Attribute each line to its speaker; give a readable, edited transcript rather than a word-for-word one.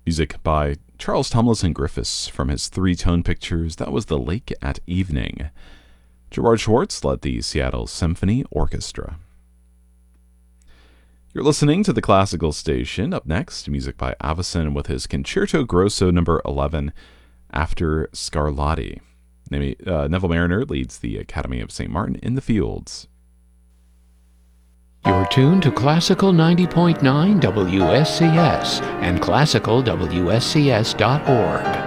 Speaker 1: Music by Charles Tomlinson Griffiths from his three-tone pictures. That was The Lake at Evening. Gerard Schwartz led the Seattle Symphony Orchestra. You're listening to the Classical Station. Up next, music by Avicen with his Concerto Grosso No. 11, After Scarlatti. Neville Mariner leads the Academy of St. Martin in the Fields.
Speaker 2: You're tuned to Classical 90.9 WSCS and classicalwscs.org.